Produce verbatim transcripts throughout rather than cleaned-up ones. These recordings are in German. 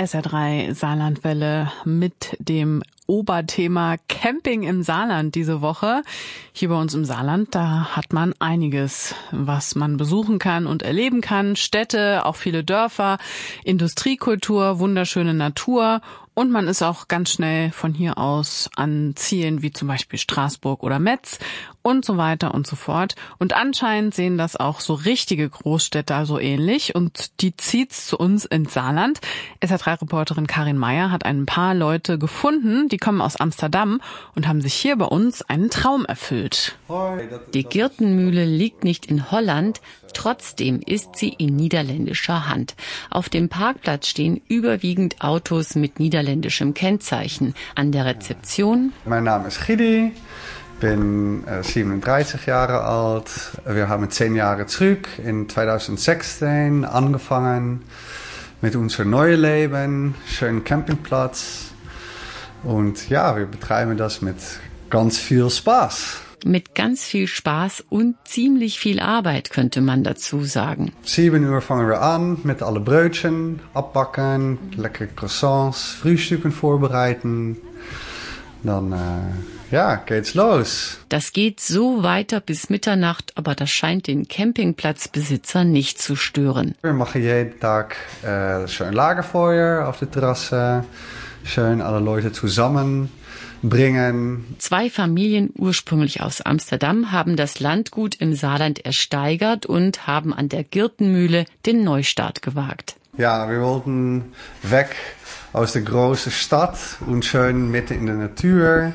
S R drei Saarlandwelle mit dem Oberthema Camping im Saarland diese Woche. Hier bei uns im Saarland, da hat man einiges, was man besuchen kann und erleben kann. Städte, auch viele Dörfer, Industriekultur, wunderschöne Natur. Und man ist auch ganz schnell von hier aus an Zielen wie zum Beispiel Straßburg oder Metz und so weiter und so fort. Und anscheinend sehen das auch so richtige Großstädter so ähnlich. Und die zieht's zu uns ins Saarland. S R drei Reporterin Karin Meyer hat ein paar Leute gefunden, die kommen aus Amsterdam und haben sich hier bei uns einen Traum erfüllt. Die Girtenmühle liegt nicht in Holland, trotzdem ist sie in niederländischer Hand. Auf dem Parkplatz stehen überwiegend Autos mit niederländischem Kennzeichen. An der Rezeption: Mein Name ist Gidi, bin äh, siebenunddreißig Jahre alt. Wir haben zehn Jahre zurück in zweitausendsechzehn angefangen mit unserem neuen Leben, schönen Campingplatz. Und ja, wir betreiben das mit ganz viel Spaß. Mit ganz viel Spaß und ziemlich viel Arbeit, könnte man dazu sagen. sieben Uhr fangen wir an mit alle Brötchen abbacken, leckere Croissants, Frühstücken vorbereiten. Dann äh, ja, geht's los. Das geht so weiter bis Mitternacht, aber das scheint den Campingplatzbesitzer nicht zu stören. Wir machen jeden Tag äh, schön Lagerfeuer auf der Terrasse, schön alle Leute zusammen bringen. Zwei Familien ursprünglich aus Amsterdam haben das Landgut im Saarland ersteigert und haben an der Girtenmühle den Neustart gewagt. Ja, wir wollten weg aus der großen Stadt und schön mitten in der Natur.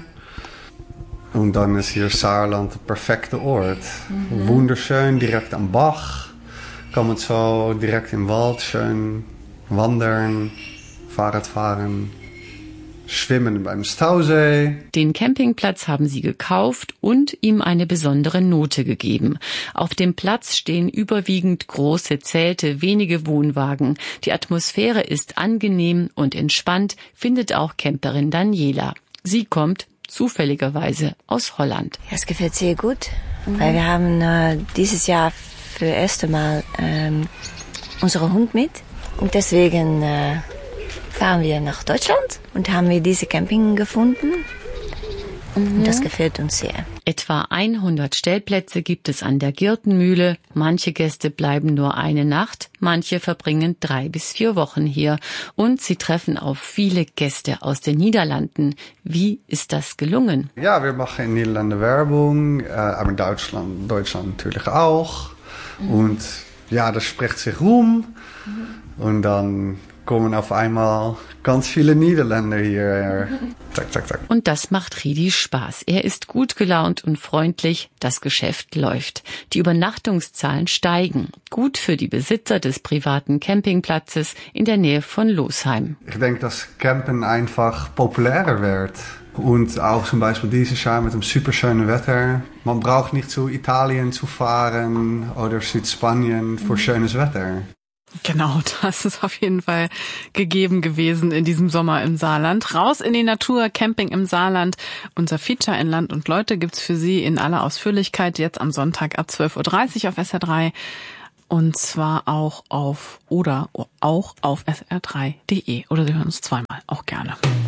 Und dann ist hier Saarland der perfekte Ort. Mhm. Wunderschön, direkt am Bach. Kann man so direkt im Wald schön wandern, Fahrrad fahren. Schwimmen beim Stausee. Den Campingplatz haben sie gekauft und ihm eine besondere Note gegeben. Auf dem Platz stehen überwiegend große Zelte, wenige Wohnwagen. Die Atmosphäre ist angenehm und entspannt, findet auch Camperin Daniela. Sie kommt zufälligerweise aus Holland. Ja, es gefällt sehr gut, mhm. weil wir haben äh, dieses Jahr für das erste Mal ähm, unseren Hund mit und deswegen äh, fahren wir nach Deutschland und haben wir diese Camping gefunden. Mhm. Und das gefällt uns sehr. Etwa hundert Stellplätze gibt es an der Girtenmühle. Manche Gäste bleiben nur eine Nacht, manche verbringen drei bis vier Wochen hier. Und sie treffen auf viele Gäste aus den Niederlanden. Wie ist das gelungen? Ja, wir machen in Niederlande Werbung, äh, aber in Deutschland, Deutschland natürlich auch. Mhm. Und ja, das spricht sich rum. Mhm. Und dann kommen auf einmal ganz viele Niederländer hier. Zack, zack, zack. Und das macht Ridi Spaß. Er ist gut gelaunt und freundlich. Das Geschäft läuft. Die Übernachtungszahlen steigen. Gut für die Besitzer des privaten Campingplatzes in der Nähe von Losheim. Ich denke, dass Campen einfach populärer wird. Und auch zum Beispiel dieses Jahr mit dem superschönen Wetter. Man braucht nicht zu Italien zu fahren oder Südspanien für schönes Wetter. Genau, das ist auf jeden Fall gegeben gewesen in diesem Sommer im Saarland. Raus in die Natur, Camping im Saarland. Unser Feature in Land und Leute gibt's für Sie in aller Ausführlichkeit jetzt am Sonntag ab zwölf Uhr dreißig auf S R drei. Und zwar auch auf oder auch auf S R drei Punkt de. Oder Sie hören uns zweimal, auch gerne.